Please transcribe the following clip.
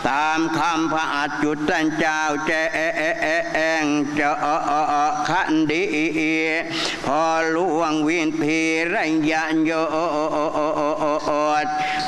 ตามคำพระอัจจุตันเจ้าแจ้งเจ้าขันดีพอหลวงวินพีรัญญโย